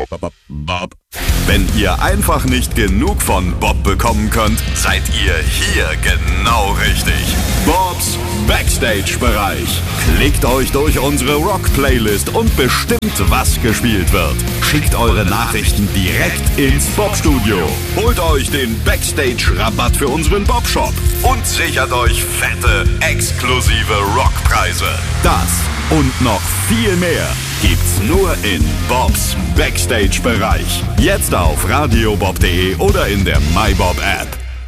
Bob. Wenn ihr einfach nicht genug von Bob bekommen könnt, seid ihr hier genau richtig. Bobs Backstage-Bereich. Klickt euch durch unsere Rock-Playlist und bestimmt, was gespielt wird. Schickt eure Nachrichten direkt ins Bob-Studio. Holt euch den Backstage-Rabatt für unseren Bob-Shop und sichert euch fette, exklusive Rockpreise. Das und noch viel mehr gibt's nur in Bobs Backstage-Bereich. Jetzt auf radiobob.de oder in der MyBob-App.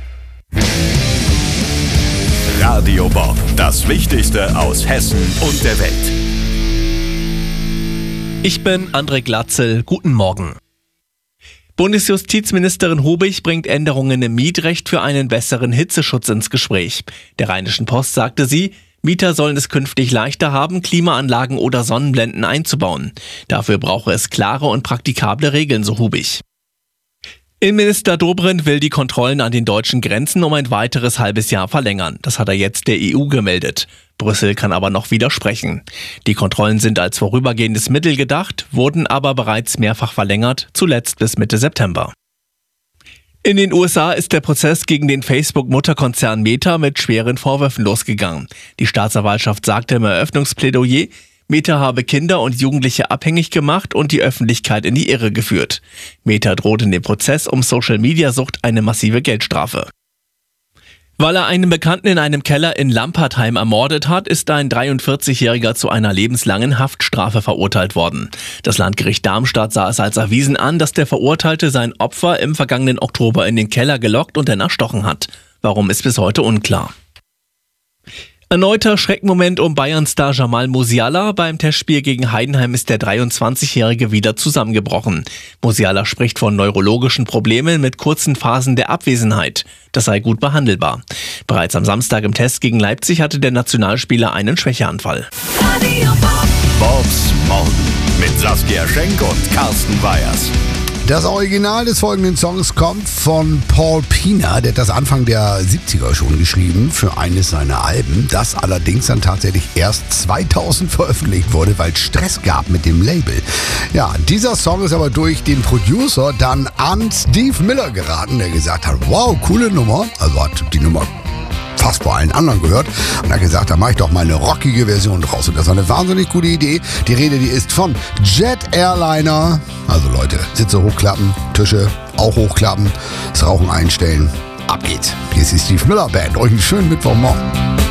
Radio Bob, das Wichtigste aus Hessen und der Welt. Ich bin André Glatzel. Guten Morgen. Bundesjustizministerin Hobig bringt Änderungen im Mietrecht für einen besseren Hitzeschutz ins Gespräch. Der Rheinischen Post sagte sie, Mieter sollen es künftig leichter haben, Klimaanlagen oder Sonnenblenden einzubauen. Dafür brauche es klare und praktikable Regeln, so Hobig. Innenminister Dobrindt will die Kontrollen an den deutschen Grenzen um ein weiteres halbes Jahr verlängern. Das hat er jetzt der EU gemeldet. Brüssel kann aber noch widersprechen. Die Kontrollen sind als vorübergehendes Mittel gedacht, wurden aber bereits mehrfach verlängert, zuletzt bis Mitte September. In den USA ist der Prozess gegen den Facebook-Mutterkonzern Meta mit schweren Vorwürfen losgegangen. Die Staatsanwaltschaft sagte im Eröffnungsplädoyer, Meta habe Kinder und Jugendliche abhängig gemacht und die Öffentlichkeit in die Irre geführt. Meta droht in dem Prozess um Social-Media-Sucht eine massive Geldstrafe. Weil er einen Bekannten in einem Keller in Lampertheim ermordet hat, ist ein 43-Jähriger zu einer lebenslangen Haftstrafe verurteilt worden. Das Landgericht Darmstadt sah es als erwiesen an, dass der Verurteilte sein Opfer im vergangenen Oktober in den Keller gelockt und dann erstochen hat. Warum, ist bis heute unklar. Erneuter Schreckmoment um Bayern-Star Jamal Musiala. Beim Testspiel gegen Heidenheim ist der 23-Jährige wieder zusammengebrochen. Musiala spricht von neurologischen Problemen mit kurzen Phasen der Abwesenheit. Das sei gut behandelbar. Bereits am Samstag im Test gegen Leipzig hatte der Nationalspieler einen Schwächeanfall. Bobs Morgen mit Saskia Schenk und Carsten Weyers. Das Original des folgenden Songs kommt von Paul Pina, der hat das Anfang der 70er schon geschrieben für eines seiner Alben, das allerdings dann tatsächlich erst 2000 veröffentlicht wurde, weil es Stress gab mit dem Label. Ja, dieser Song ist aber durch den Producer dann an Steve Miller geraten, der gesagt hat, wow, coole Nummer, also hat die Nummer fast bei allen anderen gehört und hat gesagt, da mache ich doch mal eine rockige Version draus. Und das war eine wahnsinnig gute Idee. Die Rede, die ist von Jet Airliner. Also Leute, Sitze hochklappen, Tische auch hochklappen, das Rauchen einstellen. Ab geht's. Hier ist die Steve Miller Band. Euch einen schönen Mittwochmorgen.